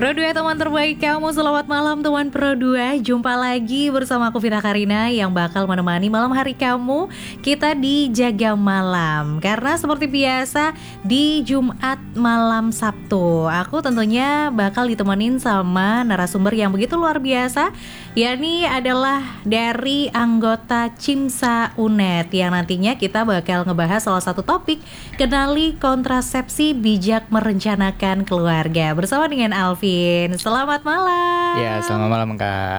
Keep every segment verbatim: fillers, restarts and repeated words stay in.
Pro dua teman terbaik kamu, selamat malam teman Pro dua. Jumpa lagi bersama aku Vita Karina yang bakal menemani malam hari kamu. Kita di Jaga Malam. Karena seperti biasa di Jumat malam Sabtu, aku tentunya bakal ditemenin sama narasumber yang begitu luar biasa, yakni adalah dari anggota Cimsa UNED, yang nantinya kita bakal ngebahas salah satu topik, kenali kontrasepsi bijak merencanakan keluarga, bersama dengan Alvin. Selamat malam. Ya, selamat malam Kak.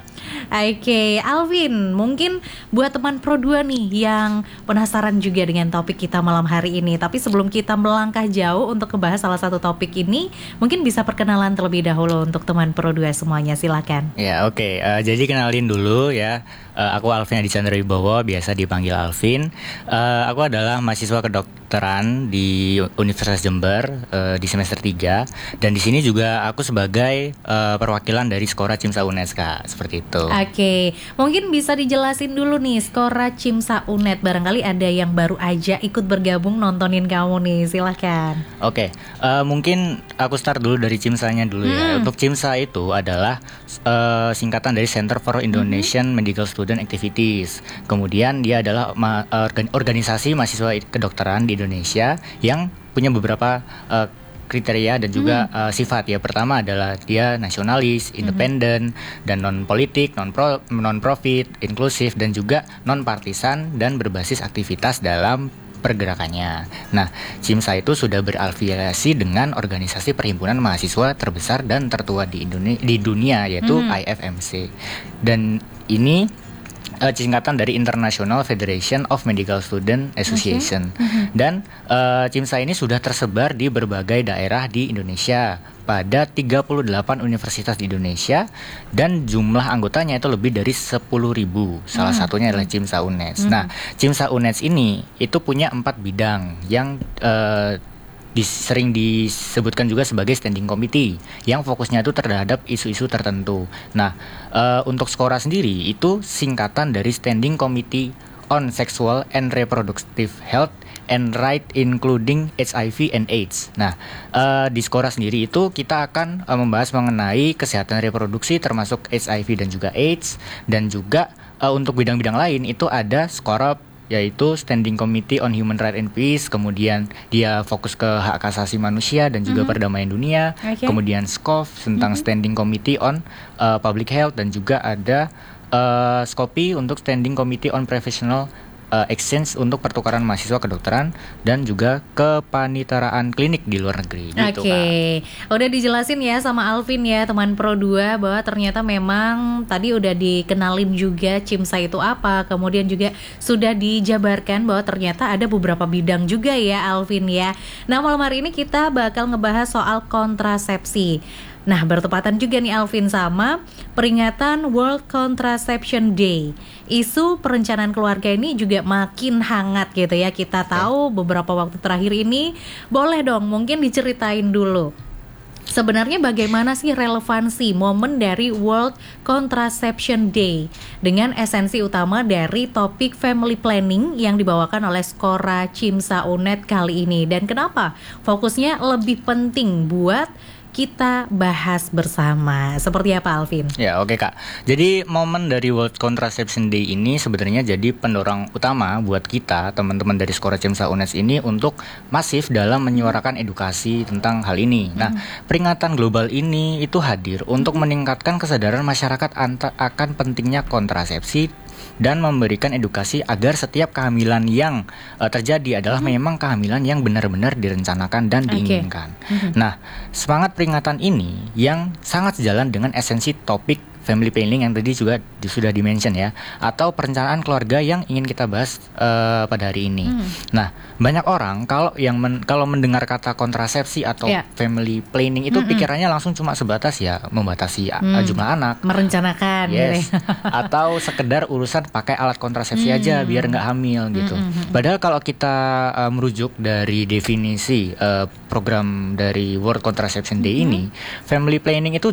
Oke, Alvin, mungkin buat teman Pro dua nih yang penasaran juga dengan topik kita malam hari ini. Tapi sebelum kita melangkah jauh untuk membahas salah satu topik ini, mungkin bisa perkenalan terlebih dahulu untuk teman Pro dua semuanya, silakan. Ya, oke. Okay. Uh, jadi kenalin dulu ya. Uh, aku Alvin Adi Chandra Wibowo, biasa dipanggil Alvin. Uh, aku adalah mahasiswa kedokteran di Universitas Jember uh, di semester tiga, dan di sini juga aku sebagai uh, perwakilan dari Skora Cimsa UNED, Kak. Seperti itu. Oke, okay. Mungkin bisa dijelasin dulu nih Skora Cimsa UNED. Barangkali ada yang baru aja ikut bergabung nontonin kamu nih, silahkan. Oke, okay. uh, mungkin aku start dulu dari Cimsanya dulu hmm. ya. Untuk Cimsa itu adalah uh, singkatan dari Center for Indonesian hmm. Medical Student Activities. Kemudian dia adalah ma- organisasi mahasiswa kedokteran di Indonesia yang punya beberapa uh, kriteria dan juga hmm. uh, sifat ya. Pertama adalah dia nasionalis, independen, hmm. dan non politik, non pro, non profit, inklusif, dan juga non partisan dan berbasis aktivitas dalam pergerakannya. Nah, Cimsa itu sudah berafiliasi dengan organisasi perhimpunan mahasiswa terbesar dan tertua di Indonesia, di dunia, yaitu hmm. I F M C. Dan ini uh, singkatan dari International Federation of Medical Student Association. Okay. Mm-hmm. Dan uh, Cimsa ini sudah tersebar di berbagai daerah di Indonesia pada tiga puluh delapan universitas di Indonesia, dan jumlah anggotanya itu lebih dari sepuluh ribu. Salah mm-hmm. satunya adalah Cimsa UNED. Mm-hmm. Nah, Cimsa UNED ini itu punya empat bidang yang uh, Dis, sering disebutkan juga sebagai standing committee yang fokusnya itu terhadap isu-isu tertentu. Nah, uh, untuk Skora sendiri itu singkatan dari Standing Committee on Sexual and Reproductive Health and Right, including H I V and AIDS. Nah, uh, di Skora sendiri itu kita akan uh, membahas mengenai kesehatan reproduksi termasuk H I V dan juga AIDS, dan juga uh, untuk bidang-bidang lain itu ada Skora, yaitu Standing Committee on Human Rights and Peace. Kemudian dia fokus ke hak asasi manusia dan juga mm-hmm. perdamaian dunia. Okay. Kemudian S C O F tentang mm-hmm. Standing Committee on uh, Public Health, dan juga ada uh, S C O P I untuk Standing Committee on Professional uh, Exchange untuk pertukaran mahasiswa kedokteran dan juga kepanitraan klinik di luar negeri. Gitu, Oke, okay. Udah dijelasin ya sama Alvin ya teman Pro dua, bahwa ternyata memang tadi udah dikenalin juga Cimsa itu apa. Kemudian juga sudah dijabarkan bahwa ternyata ada beberapa bidang juga ya Alvin ya. Nah, malam hari ini kita bakal ngebahas soal kontrasepsi. Nah, bertepatan juga nih Alvin sama peringatan World Contraception Day. Isu perencanaan keluarga ini juga makin hangat gitu ya. Kita tahu beberapa waktu terakhir ini. Boleh dong mungkin diceritain dulu, sebenarnya bagaimana sih relevansi momen dari World Contraception Day dengan esensi utama dari topik family planning yang dibawakan oleh Skora Cimsa UNED kali ini, dan kenapa fokusnya lebih penting buat kita bahas bersama. Seperti apa Alvin? Ya, oke okay, Kak. Jadi momen dari World Contraception Day ini sebenarnya jadi pendorong utama buat kita, teman-teman dari Skora Cimsa UNED ini, untuk masif dalam menyuarakan edukasi tentang hal ini. Hmm. Nah, peringatan global ini itu hadir untuk meningkatkan kesadaran masyarakat anta- akan pentingnya kontrasepsi dan memberikan edukasi agar setiap kehamilan yang uh, terjadi adalah mm-hmm. memang kehamilan yang benar-benar direncanakan dan diinginkan. Okay. Mm-hmm. Nah, semangat peringatan ini yang sangat sejalan dengan esensi topik family planning yang tadi juga di, sudah di-mention ya, atau perencanaan keluarga yang ingin kita bahas uh, pada hari ini. Mm. Nah, banyak orang kalau yang men, kalau mendengar kata kontrasepsi atau yeah. family planning itu mm-hmm. pikirannya langsung cuma sebatas ya membatasi mm. jumlah anak, merencanakan, yes, atau sekedar urusan pakai alat kontrasepsi mm. aja biar nggak hamil gitu. Mm-hmm. Padahal kalau kita uh, merujuk dari definisi uh, program dari World Contraception Day mm-hmm. ini, family planning itu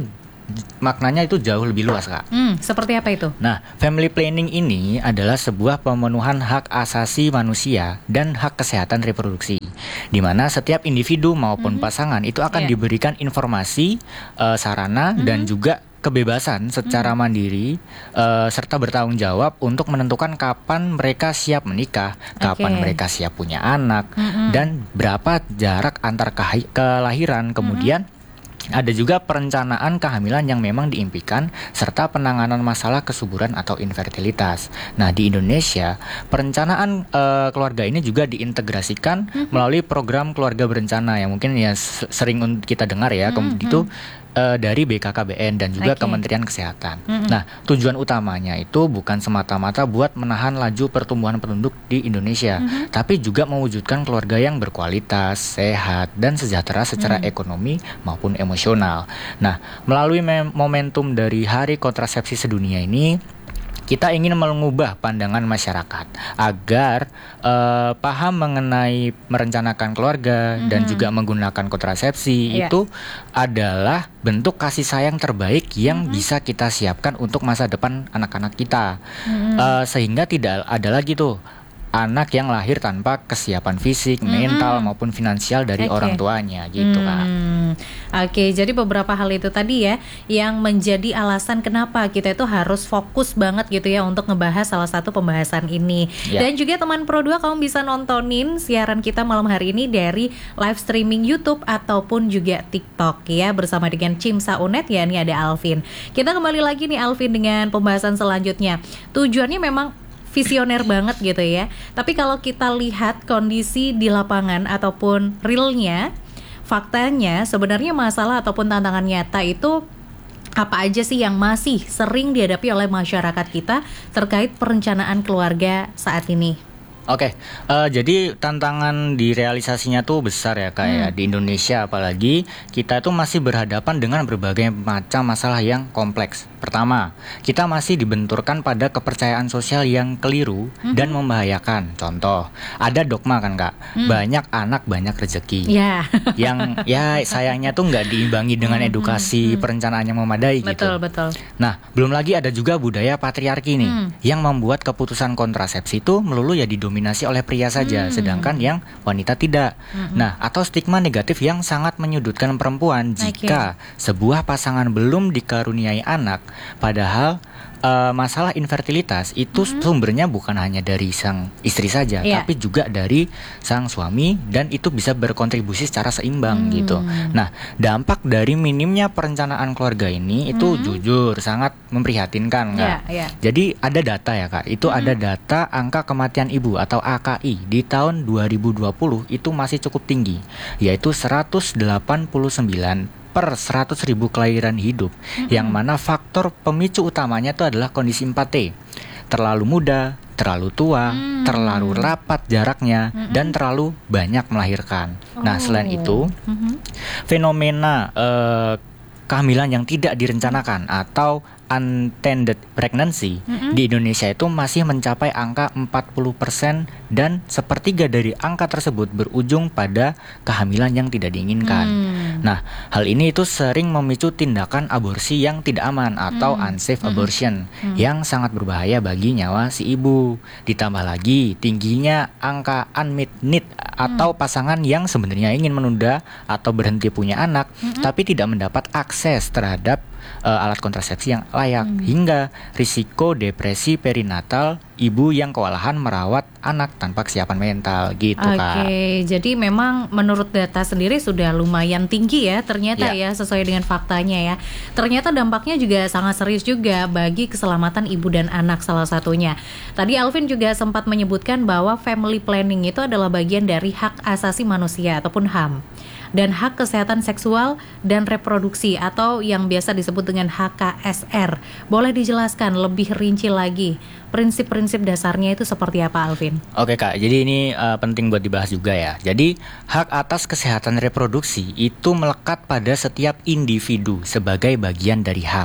maknanya itu jauh lebih luas, Kak. Hmm, seperti apa itu? Nah, family planning ini adalah sebuah pemenuhan hak asasi manusia dan hak kesehatan reproduksi, di mana setiap individu maupun mm-hmm. pasangan itu akan yeah. diberikan informasi, uh, sarana mm-hmm. dan juga kebebasan secara hmm. mandiri uh, serta bertanggung jawab untuk menentukan kapan mereka siap menikah, kapan okay. mereka siap punya anak, hmm. dan berapa jarak antar ke- kelahiran. Kemudian hmm. ada juga perencanaan kehamilan yang memang diimpikan serta penanganan masalah kesuburan atau infertilitas. Nah, di Indonesia perencanaan uh, keluarga ini juga diintegrasikan hmm. melalui program keluarga berencana yang mungkin ya sering kita dengar ya. Kemudian itu Uh, dari B K K B N dan juga okay. Kementerian Kesehatan. Mm-hmm. Nah, tujuan utamanya itu bukan semata-mata buat menahan laju pertumbuhan penduduk di Indonesia, mm-hmm. tapi juga mewujudkan keluarga yang berkualitas, sehat, dan sejahtera secara mm. ekonomi maupun emosional. Nah, melalui mem- momentum dari Hari Kontrasepsi Sedunia ini, kita ingin mengubah pandangan masyarakat agar uh, paham mengenai merencanakan keluarga mm-hmm. dan juga menggunakan kontrasepsi yeah. itu adalah bentuk kasih sayang terbaik yang mm-hmm. bisa kita siapkan untuk masa depan anak-anak kita. Mm-hmm. uh, sehingga tidak ada lagi tuh anak yang lahir tanpa kesiapan fisik, mm-hmm. mental maupun finansial dari okay. orang tuanya gitu, Kak. Hmm. Oke, okay, jadi beberapa hal itu tadi ya yang menjadi alasan kenapa kita itu harus fokus banget gitu ya untuk ngebahas salah satu pembahasan ini. Yeah. Dan juga teman Pro dua, kamu bisa nontonin siaran kita malam hari ini dari live streaming YouTube ataupun juga TikTok ya, bersama dengan Cimsa Unet ya, ini ada Alvin. Kita kembali lagi nih Alvin dengan pembahasan selanjutnya. Tujuannya memang visioner banget gitu ya. Tapi kalau kita lihat kondisi di lapangan ataupun realnya, faktanya sebenarnya masalah ataupun tantangan nyata itu apa aja sih yang masih sering dihadapi oleh masyarakat kita terkait perencanaan keluarga saat ini? Oke, okay. uh, jadi tantangan di realisasinya tuh besar ya, kayak hmm. di Indonesia apalagi kita tuh masih berhadapan dengan berbagai macam masalah yang kompleks. Pertama, kita masih dibenturkan pada kepercayaan sosial yang keliru hmm. dan membahayakan. Contoh, ada dogma kan Kak, hmm. banyak anak banyak rezeki. Yeah. Yang ya sayangnya tuh nggak diimbangi dengan edukasi hmm. perencanaan yang memadai. Betul, gitu. Betul. Nah, belum lagi ada juga budaya patriarki nih, hmm. yang membuat keputusan kontrasepsi itu melulu ya didominasi oleh pria saja, hmm. sedangkan yang wanita tidak. Hmm. Nah, atau stigma negatif yang sangat menyudutkan perempuan jika okay. sebuah pasangan belum dikaruniai anak, padahal uh, masalah infertilitas itu hmm. sumbernya bukan hanya dari sang istri saja, yeah. tapi juga dari sang suami, dan itu bisa berkontribusi secara seimbang hmm. gitu. Nah, dampak dari minimnya perencanaan keluarga ini itu hmm. jujur sangat memprihatinkan, Kak. Yeah, yeah. Jadi ada data ya, Kak. Itu hmm. ada data angka kematian ibu atau A K I di tahun dua ribu dua puluh itu masih cukup tinggi, yaitu seratus delapan puluh sembilan per seratus ribu kelahiran hidup, mm-hmm. yang mana faktor pemicu utamanya itu adalah kondisi empat T, terlalu muda, terlalu tua, mm-hmm. terlalu rapat jaraknya, mm-hmm. dan terlalu banyak melahirkan. Oh. Nah, selain itu, mm-hmm. fenomena uh, kehamilan yang tidak direncanakan atau untended pregnancy mm-hmm. di Indonesia itu masih mencapai angka empat puluh persen, dan sepertiga dari angka tersebut berujung pada kehamilan yang tidak diinginkan. Mm. Nah, hal ini itu sering memicu tindakan aborsi yang tidak aman atau mm. unsafe mm. abortion mm. yang sangat berbahaya bagi nyawa si ibu. Ditambah lagi tingginya angka unmet need atau mm. pasangan yang sebenarnya ingin menunda atau berhenti punya anak mm-hmm. tapi tidak mendapat akses terhadap uh, alat kontrasepsi yang layak, hmm. hingga risiko depresi perinatal, ibu yang kewalahan merawat anak tanpa kesiapan mental gitu, okay, Kak. Oke, jadi memang menurut data sendiri sudah lumayan tinggi ya ternyata ya. ya sesuai dengan faktanya ya. Ternyata dampaknya juga sangat serius juga bagi keselamatan ibu dan anak salah satunya. Tadi Alvin juga sempat menyebutkan bahwa family planning itu adalah bagian dari hak asasi manusia ataupun H A M, dan hak kesehatan seksual dan reproduksi atau yang biasa disebut dengan H K S R. Boleh dijelaskan lebih rinci lagi prinsip-prinsip dasarnya itu seperti apa, Alvin? Oke Kak, jadi ini uh, penting buat dibahas juga ya. Jadi hak atas kesehatan reproduksi itu melekat pada setiap individu sebagai bagian dari H A M.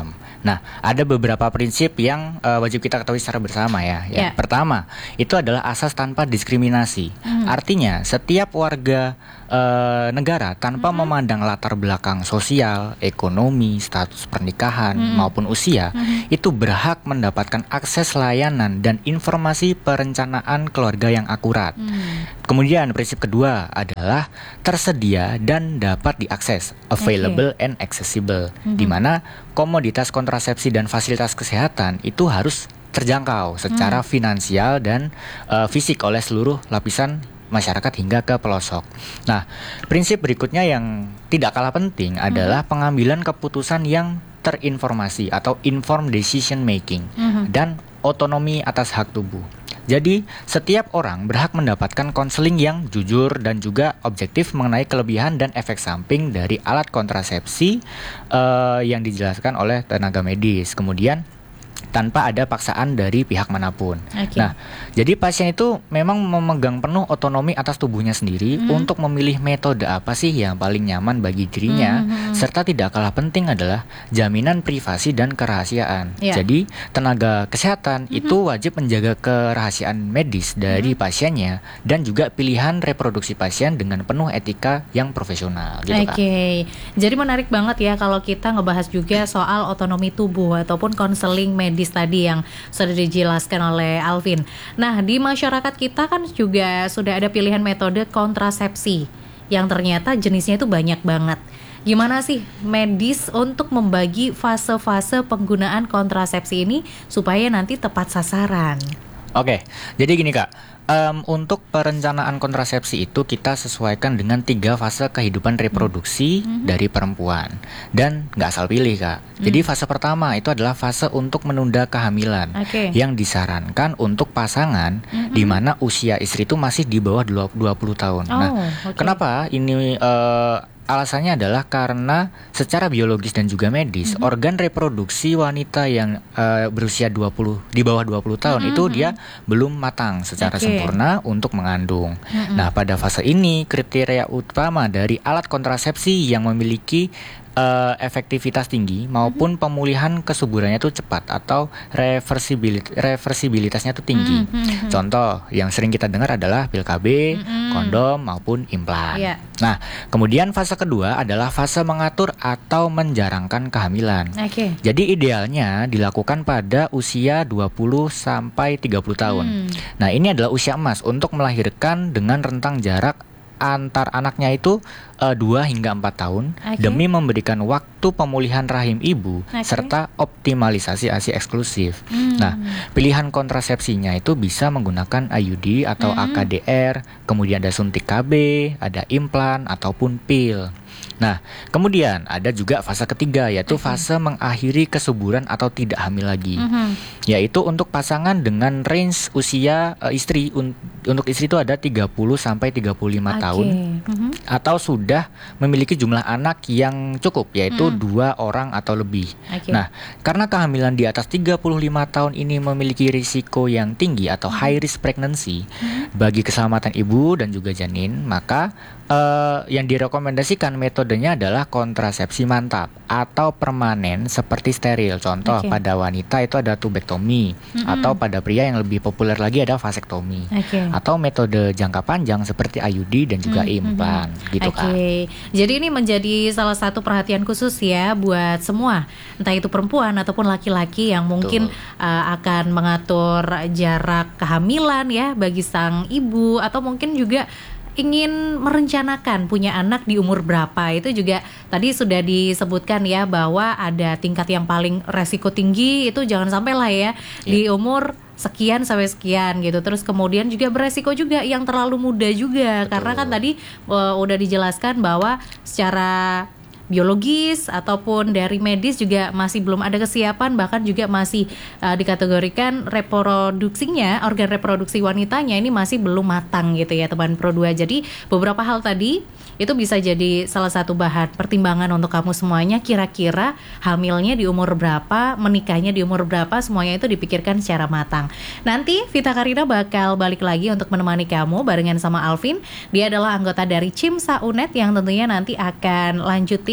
Nah, ada beberapa prinsip yang uh, wajib kita ketahui secara bersama ya. Yang Yeah. pertama, itu adalah asas tanpa diskriminasi. Hmm. Artinya, setiap warga uh, negara tanpa Hmm. memandang latar belakang sosial, ekonomi, status pernikahan Hmm. maupun usia, Hmm. itu berhak mendapatkan akses layanan dan informasi perencanaan keluarga yang akurat. Hmm. Kemudian prinsip kedua adalah tersedia dan dapat diakses, available and accessible, Mhm. di mana komoditas kontrasepsi dan fasilitas kesehatan itu harus terjangkau secara Hmm. finansial dan uh, fisik oleh seluruh lapisan masyarakat hingga ke pelosok. Nah, prinsip berikutnya yang tidak kalah penting adalah pengambilan keputusan yang terinformasi atau informed decision making Mhm. dan otonomi atas hak tubuh. Jadi, setiap orang berhak mendapatkan konseling yang jujur dan juga objektif mengenai kelebihan dan efek samping dari alat kontrasepsi uh, yang dijelaskan oleh tenaga medis. Kemudian, tanpa ada paksaan dari pihak manapun. Oke. Nah, jadi pasien itu memang memegang penuh otonomi atas tubuhnya sendiri Hmm. untuk memilih metode apa sih yang paling nyaman bagi dirinya, Hmm. serta tidak kalah penting adalah jaminan privasi dan kerahasiaan. Ya. Jadi, tenaga kesehatan itu wajib menjaga kerahasiaan medis dari pasiennya dan juga pilihan reproduksi pasien dengan penuh etika yang profesional gitu Oke, kan. jadi menarik banget ya kalau kita ngebahas juga soal otonomi tubuh ataupun konseling medis tadi yang sudah dijelaskan oleh Alvin. Nah, di masyarakat kita kan juga sudah ada pilihan metode kontrasepsi yang ternyata jenisnya itu banyak banget. Gimana sih medis untuk membagi fase-fase penggunaan kontrasepsi ini supaya nanti tepat sasaran? Oke, jadi gini Kak, em, untuk perencanaan kontrasepsi itu kita sesuaikan dengan tiga fase kehidupan reproduksi Mm-hmm. dari perempuan. Dan nggak asal pilih Kak. Jadi Mm. fase pertama itu adalah fase untuk menunda kehamilan, Oke. yang disarankan untuk pasangan Mm-mm. di mana usia istri itu masih di bawah dua puluh tahun. Oh, Nah, oke. kenapa ini eh, alasannya adalah karena secara biologis dan juga medis, Mhm. organ reproduksi wanita yang eh, berusia dua puluh di bawah dua puluh tahun Mhm, itu mhm. dia belum matang secara Oke. sempurna untuk mengandung. Mhm. Nah, pada fase ini kriteria utama dari alat kontrasepsi yang memiliki eh, efektivitas tinggi maupun pemulihan kesuburannya itu cepat atau reversibilit reversibilitasnya itu tinggi. Mhm, mhm. Contoh yang sering kita dengar adalah pil K B, Mhm. kondom maupun implan. Iya. Nah, kemudian fase kedua adalah fase mengatur atau menjarangkan kehamilan. Oke. Jadi idealnya dilakukan pada usia dua puluh sampai tiga puluh tahun. Hmm. Nah, ini adalah usia emas untuk melahirkan dengan rentang jarak antar anaknya itu uh, dua hingga empat tahun Oke. demi memberikan waktu pemulihan rahim ibu Oke. serta optimalisasi A S I eksklusif. Hmm. Nah, pilihan kontrasepsinya itu bisa menggunakan I U D atau Hmm. A K D R, kemudian ada suntik K B, ada implan ataupun pil. Nah, kemudian ada juga fase ketiga yaitu Oke. fase mengakhiri kesuburan atau tidak hamil lagi. Mhm. Yaitu untuk pasangan dengan range usia uh, istri un- untuk istri itu ada tiga puluh sampai tiga puluh lima Oke. tahun Mhm. atau sudah memiliki jumlah anak yang cukup yaitu Hmm. dua orang atau lebih. Oke. Nah, karena kehamilan di atas tiga puluh lima tahun ini memiliki risiko yang tinggi atau high risk pregnancy Hmm. bagi keselamatan ibu dan juga janin, maka eh, yang direkomendasikan metodenya adalah kontrasepsi mantap atau permanen seperti steril. Contoh Oke. pada wanita itu ada tubektomi, Mm-mm. atau pada pria yang lebih populer lagi ada vasektomi. Oke. Atau metode jangka panjang seperti I U D dan juga Hmm, implan gitu Oke, kan. jadi ini menjadi salah satu perhatian khusus ya buat semua, entah itu perempuan ataupun laki-laki yang mungkin uh, akan mengatur jarak kehamilan ya bagi sang ibu, atau mungkin juga ingin merencanakan punya anak di umur berapa. Itu juga tadi sudah disebutkan ya bahwa ada tingkat yang paling resiko tinggi itu jangan sampai lah ya di umur sekian sampai sekian gitu. Terus kemudian juga beresiko juga yang terlalu muda juga. Betul. Karena kan tadi uh, udah dijelaskan bahwa secara biologis ataupun dari medis juga masih belum ada kesiapan, bahkan juga masih uh, dikategorikan reproduksinya, organ reproduksi wanitanya ini masih belum matang gitu ya teman Pro dua. Jadi beberapa hal tadi itu bisa jadi salah satu bahan pertimbangan untuk kamu semuanya. Kira-kira hamilnya di umur berapa, menikahnya di umur berapa, semuanya itu dipikirkan secara matang. Nanti Vita Karina bakal balik lagi untuk menemani kamu barengan sama Alvin. Dia adalah anggota dari Cimsa Unet yang tentunya nanti akan lanjutin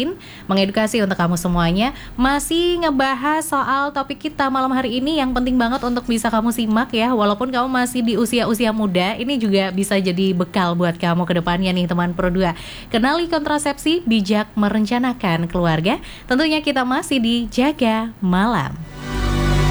Jelasin, mengedukasi untuk kamu semuanya. Masih ngebahas soal topik kita malam hari ini yang penting banget untuk bisa kamu simak ya. Walaupun kamu masih di usia-usia muda, ini juga bisa jadi bekal buat kamu ke depannya nih teman Pro dua. Kenali kontrasepsi, bijak merencanakan keluarga. Tentunya kita masih di Jaga Malam.